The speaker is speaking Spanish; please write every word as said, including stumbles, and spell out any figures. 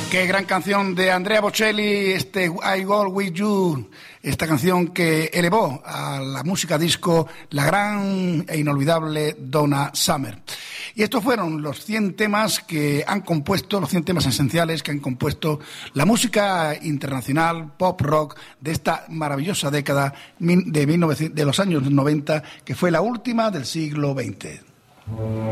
Qué gran canción de Andrea Bocelli, este I Go With You, esta canción que elevó a la música disco la gran e inolvidable Donna Summer. Y estos fueron los cien temas que han compuesto, los cien temas esenciales que han compuesto la música internacional, pop rock, de esta maravillosa década de, mil novecientos, de los años noventa, que fue la última del siglo veinte.